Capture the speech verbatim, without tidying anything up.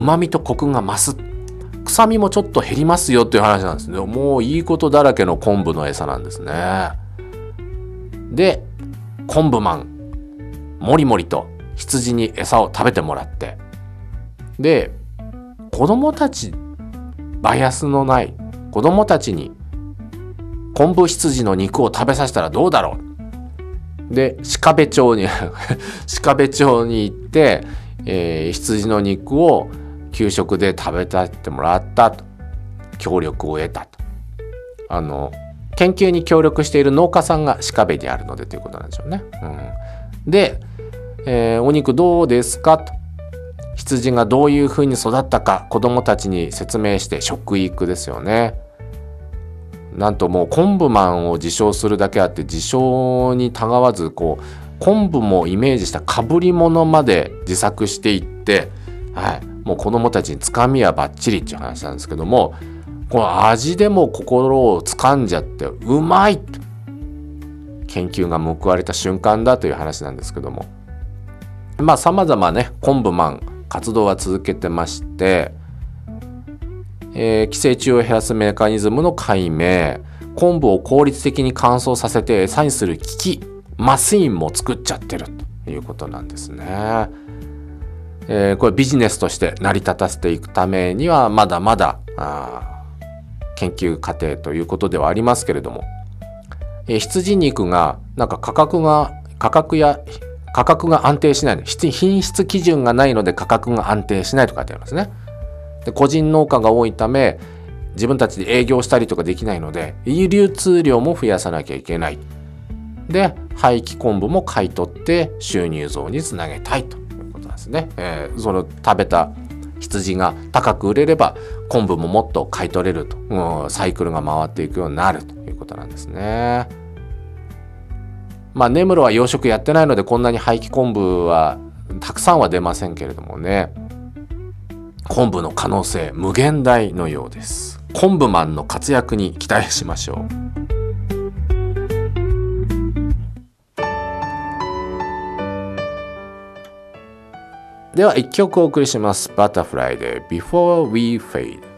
旨味とコクが増す、臭みもちょっと減りますよっていう話なんですね。もういいことだらけの昆布の餌なんですね。で昆布マンもりもりと羊に餌を食べてもらって、で子供たち、バイアスのない子供たちに昆布羊の肉を食べさせたらどうだろう。で鹿部町に鹿部町に行って、えー、羊の肉を給食で食べさせてもらったと、協力を得たと。あの研究に協力している農家さんが鹿部にあるのでということなんでしょうね。うん、で、えー、お肉どうですかと、羊がどういうふうに育ったか子どもたちに説明して、食育ですよね。なんともう昆布マンを自称するだけあって、自称にたがわずこう昆布もイメージしたかぶり物まで自作していって、はい、もう子どもたちにつかみはバッチリっていう話なんですけども、この味でも心をつかんじゃってうまいと研究が報われた瞬間だという話なんですけども、まあさまざまね昆布マン活動は続けてまして、えー、寄生虫を減らすメカニズムの解明、昆布を効率的に乾燥させて餌にする機器マシーンも作っちゃってるということなんですね。えー、これビジネスとして成り立たせていくためにはまだまだあ研究過程ということではありますけれども、えー、羊肉がなんか価格が価格や価格が安定しないの、品質基準がないので価格が安定しないと書いてありますね。で個人農家が多いため自分たちで営業したりとかできないので流通量も増やさなきゃいけない。で廃棄昆布も買い取って収入増につなげたいということなんですね。えー、その食べた羊が高く売れれば昆布ももっと買い取れると、うん、サイクルが回っていくようになるということなんですね。まあ根室は養殖やってないのでこんなに廃棄昆布はたくさんは出ませんけれどもね、昆布の可能性無限大のようです。昆布マンの活躍に期待しましょう。では一曲お送りします。バタフライで Before We Fade。